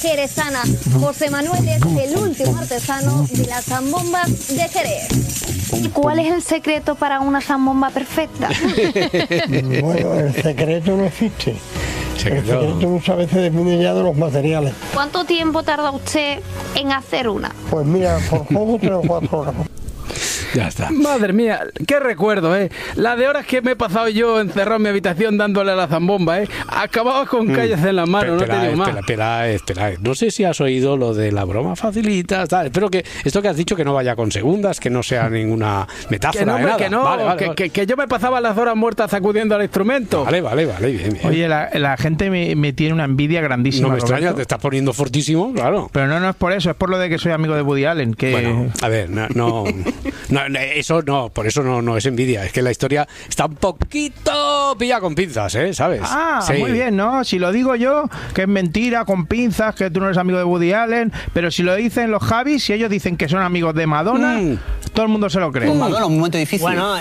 jerezana. José Manuel es el último artesano de las zambombas de Jerez. ¿Y cuál es el secreto para una zambomba perfecta? Bueno, el secreto no existe. El secreto muchas veces depende ya de los materiales. ¿Cuánto tiempo tarda usted en hacer una? Pues mira, por poco 3 o 4 horas. Ya está. Madre mía, qué recuerdo, ¿eh? La de horas que me he pasado yo encerrado en mi habitación dándole a la zambomba, ¿eh? Acababa con calles en las manos, no te digo más. Espera. No sé si has oído lo de la broma facilita, tal. Espero que esto que has dicho que no vaya con segundas, que no sea ninguna metáfora. Que yo me pasaba las horas muertas sacudiendo al instrumento. Vale, bien. Oye, la gente me tiene una envidia grandísima. No me extraña, te estás poniendo fortísimo, claro. Pero no es por eso, es por lo de que soy amigo de Woody Allen. Que... Bueno, a ver, no, eso no, por eso no es envidia, es que la historia está un poquito pilla con pinzas, ¿sabes? Sí. Muy bien, ¿no? Si lo digo yo, que es mentira, con pinzas, que tú no eres amigo de Woody Allen, pero si lo dicen los Javis, si ellos dicen que son amigos de Madonna, todo el mundo se lo cree. Con Madonna, un momento difícil. Bueno,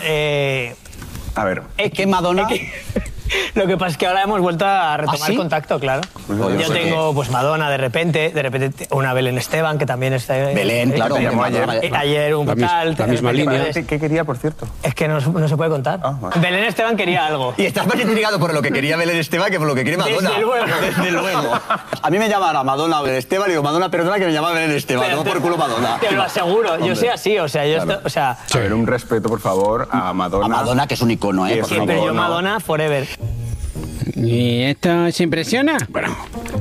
a ver, es que Madonna... Lo que pasa es que ahora hemos vuelto a retomar contacto, claro. Yo tengo pues Madonna de repente una Belén Esteban que también está... Belén, claro. Me llamó ayer un tal... La misma línea. ¿Qué quería, por cierto? Es que no se puede contar. Vale. Belén Esteban quería algo. Y estás más intrigado por lo que quería Belén Esteban que por lo que quiere Madonna. Desde luego. A mí me llama Madonna Belén Esteban y digo, Madonna, perdona que me llama Belén Esteban. No por culo Madonna. Te lo aseguro, yo soy así, o sea, A ver, un respeto, por favor, a Madonna. A Madonna, que es un icono, ¿eh? Pero yo Madonna forever. ¿Y esto se impresiona? Bueno.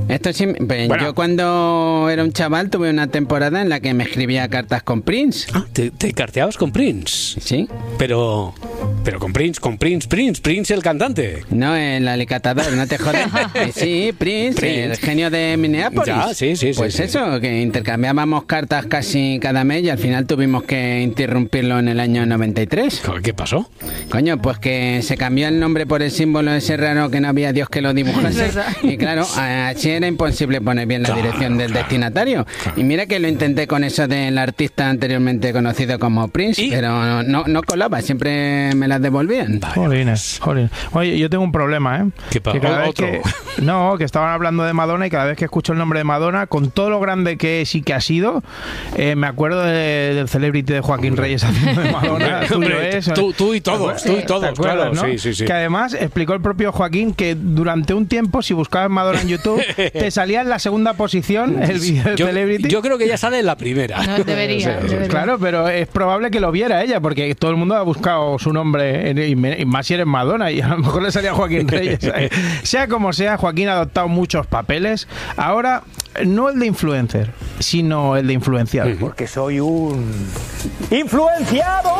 Yo cuando era un chaval tuve una temporada en la que me escribía cartas con Prince. Ah, ¿te carteabas con Prince? Sí. Pero con Prince el cantante. No, el alicatador, no te jodas. Sí, Prince, el genio de Minneapolis. Ya, sí. Pues eso, que intercambiábamos cartas casi cada mes y al final tuvimos que interrumpirlo en el año 93. ¿Qué pasó? Coño, pues que se cambió el nombre por el símbolo ese raro que no había Dios que lo dibujase. Y claro, así era imposible poner bien la dirección del destinatario. Y mira que lo intenté con eso del artista anteriormente conocido como Prince, pero no colaba, siempre me las devolvían. Jolines. Oye, yo tengo un problema, ¿eh? ¿Qué pasa? Que estaban hablando de Madonna y cada vez que escucho el nombre de Madonna, con todo lo grande que es y que ha sido, me acuerdo del celebrity de Joaquín Reyes haciendo de Madonna. Tú y todos, claro. ¿no? Sí. Que además explicó el propio Joaquín que durante un tiempo, si buscabas Madonna en YouTube, te salía en la segunda posición el vídeo de Celebrity. Yo creo que ya sale en la primera. No, debería. Claro, pero es probable que lo viera ella, porque todo el mundo ha buscado su nombre, y más si eres Madonna, y a lo mejor le salía Joaquín Reyes. Sea como sea, Joaquín ha adoptado muchos papeles. Ahora, no el de influencer, sino el de influenciado. Porque soy un... ¡influenciado!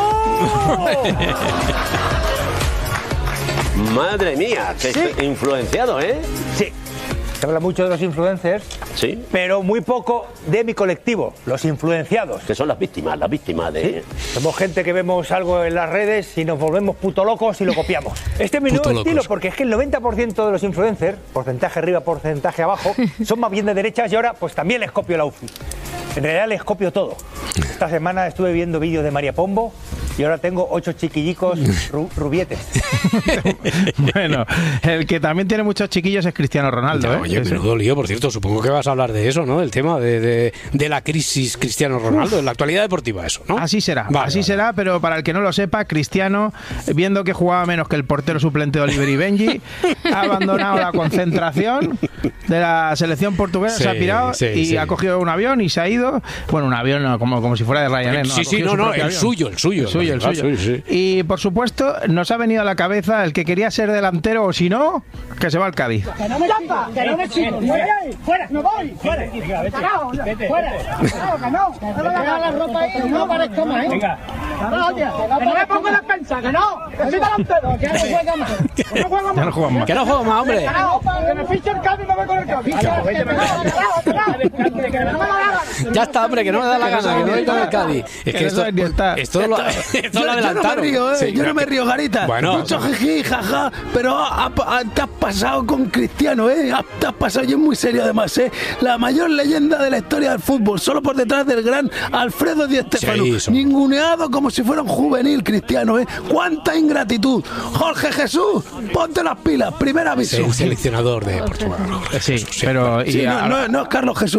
Madre mía, que influenciado, ¿eh? Sí. Se habla mucho de los influencers, sí, pero muy poco de mi colectivo, los influenciados. Que son las víctimas de... Sí. Somos gente que vemos algo en las redes y nos volvemos puto locos y lo copiamos. Este es mi nuevo estilo, porque es que el 90% de los influencers, porcentaje arriba, porcentaje abajo, son más bien de derechas y ahora pues también les copio el outfit. En realidad les copio todo. Esta semana estuve viendo vídeos de María Pombo y ahora tengo 8 chiquillicos rubietes. Bueno, el que también tiene muchos chiquillos es Cristiano Ronaldo. Oye, menudo lío, por cierto. Supongo que vas a hablar de eso, ¿no? El tema de la crisis Cristiano Ronaldo, en la actualidad deportiva, eso, ¿no? Así será, será, pero para el que no lo sepa, Cristiano, viendo que jugaba menos que el portero suplente de Oliver y Benji, ha abandonado la concentración de la selección portuguesa, se ha pirado y ha cogido un avión y se ha ido. Bueno, un avión no, como si fuera de Ryanair. El suyo. Sí. Y por supuesto, nos ha venido a la cabeza el que quería ser delantero o si no, que se va al Cádiz. ¡Que no me llama! ¡Que no me chico! ¡Fuera! ¡No voy! ¡Fuera! ¡Vete! ¡Fuera! ¡Que no! ¡Que no la ropa ahí! ¡No aparezco más! ¡Venga! ¡Que no me pongo la pensa! ¡Que no! ¡Que soy delantero! ¡Que no juega más! ¡Que no juega más! ¡Que no juega más, hombre! ¡Que me fiche el Cádiz y me voy con el Cádiz! ¡Que no me lo hagan! Ya está, hombre, que no me da la gana, que no venga del Cádiz. Es que esto lo adelantaron. Yo no me río, Garita. Bueno, mucho jiji, jaja, pero te has pasado con Cristiano, te has pasado, y es muy serio además, la mayor leyenda de la historia del fútbol, solo por detrás del gran Alfredo Di Stéfano. Ninguneado como si fuera un juvenil, Cristiano, ¡Cuánta ingratitud! Jorge Jesús, ponte las pilas, primer aviso. Es el seleccionador de Portugal. Sí, pero... no es Carlos Jesús.